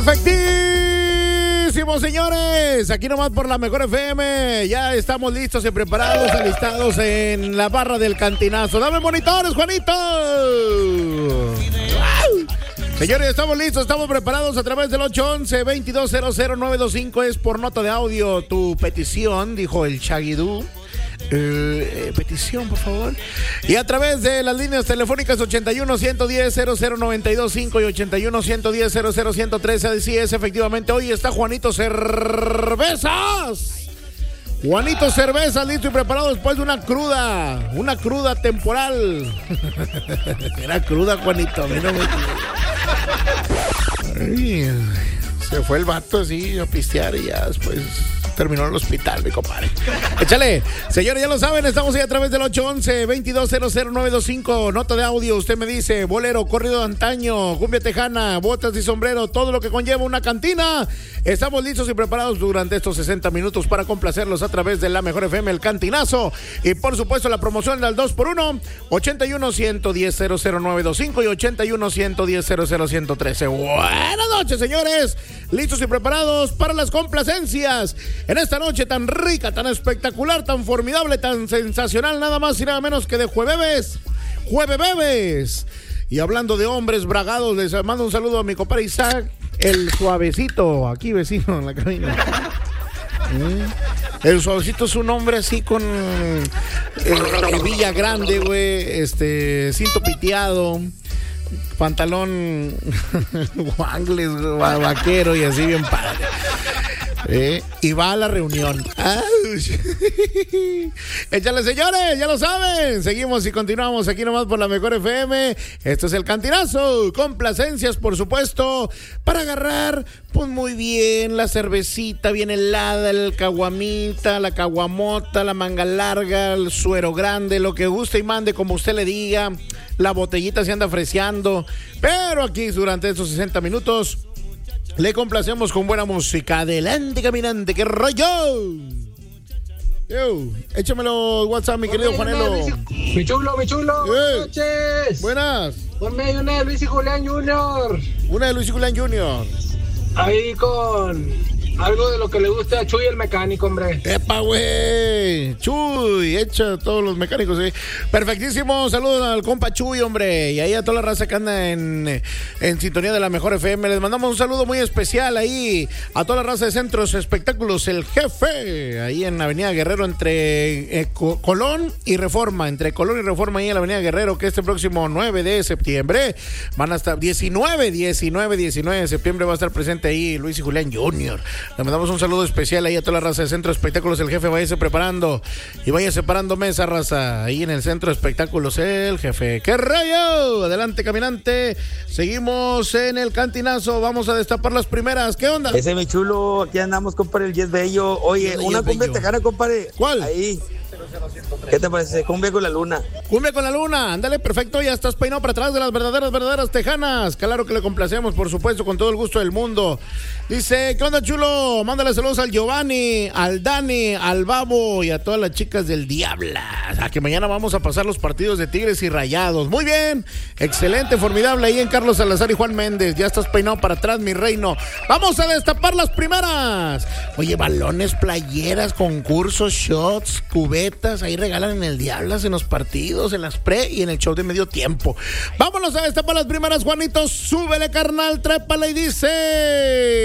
Efectivísimo, señores. Aquí nomás por la Mejor FM. Ya estamos listos y preparados, alistados en la barra del Cantinazo. ¡Dame monitores, Juanito! Señores, estamos listos, estamos preparados a través del 811-2200-925. Es por nota de audio tu petición, dijo el Shaggy-Doo. Petición, por favor. Y a través de las líneas telefónicas 81-110-00925 y 81-110-00113. Así es, efectivamente, hoy está Juanito Cervezas. Juanito Cervezas, listo y preparado después de una cruda temporal. Era cruda, Juanito, a mí no me... Ay, se fue el vato así a pistear y ya después terminó en el hospital, mi compadre. Échale. Señores, ya lo saben, estamos ahí a través del 811-2200-925. Nota de audio, usted me dice, bolero, corrido de antaño, cumbia tejana, botas y sombrero, todo lo que conlleva una cantina. Estamos listos y preparados durante estos 60 minutos para complacerlos a través de la Mejor FM, el Cantinazo. Y por supuesto la promoción del 2x1, 81-110-00925 y 81-110-00113. Buenas noches, señores. Listos y preparados para las complacencias. En esta noche tan rica, tan espectacular, tan formidable, tan sensacional, nada más y nada menos que de Jueves Bebes. Y hablando de hombres bragados, les mando un saludo a mi compadre Isaac, el suavecito, aquí vecino en la cabina. El suavecito es un hombre así con hebilla grande, güey, cinto piteado, pantalón wangles, vaquero y así bien padre. Y va a la reunión. Échale, señores, ya lo saben. Seguimos y continuamos aquí nomás por la Mejor FM. Esto es el Cantinazo. Complacencias, por supuesto, para agarrar, pues muy bien, la cervecita bien helada, el caguamita, la caguamota, la manga larga, el suero grande, lo que guste y mande, como usted le diga. La botellita se anda freseando. Pero aquí, durante estos 60 minutos, le complacemos con buena música. Adelante, caminante, qué rollo. Yo, échamelo WhatsApp, mi querido Juanelo. Mi chulo. Buenas noches. Buenas. Ponme una de Luis y Julián Jr. Una de Luis y Julián Jr. Ahí con algo de lo que le gusta a Chuy el mecánico, hombre. ¡Epa, güey! Chuy, echa a todos los mecánicos, ¿eh? Perfectísimo, saludos al compa Chuy, hombre. Y ahí a toda la raza que anda en sintonía de la Mejor FM. Les mandamos un saludo muy especial ahí a toda la raza de Centros Espectáculos El Jefe, ahí en Avenida Guerrero, entre Colón y Reforma. Entre Colón y Reforma, ahí en la Avenida Guerrero, que este próximo 9 de septiembre van a estar, 19 de septiembre va a estar presente ahí Luis y Julián Jr. Le mandamos un saludo especial ahí a toda la raza de Centro Espectáculos El Jefe. Váyase preparando y vaya separando mesa, raza, ahí en el Centro Espectáculos El Jefe. ¡Qué rayo! Adelante, caminante. Seguimos en el Cantinazo. Vamos a destapar las primeras. ¿Qué onda? Ese mi chulo, aquí andamos, compadre, el Yes Bello. Oye, una cumbia tejana, compadre. ¿Cuál? Ahí. ¿Qué te parece? Cumbia con la luna. Cumbia con la luna, ándale, perfecto, ya estás peinado para atrás de las verdaderas tejanas. Claro que le complacemos, por supuesto, con todo el gusto del mundo. Dice, ¿qué onda, chulo? Mándale saludos al Giovanni, al Dani, al Babo y a todas las chicas del Diabla. A que mañana vamos a pasar los partidos de Tigres y Rayados. Muy bien, excelente, formidable, ahí en Carlos Salazar y Juan Méndez. Ya estás peinado para atrás, mi reino. Vamos a destapar las primeras. Oye, balones, playeras, concursos, shots, cubetas, ahí regalan en el Diablas, en los partidos, en las pre y en el show de medio tiempo. Vámonos a destapar las primeras, Juanito. Súbele, carnal, trépala y dice...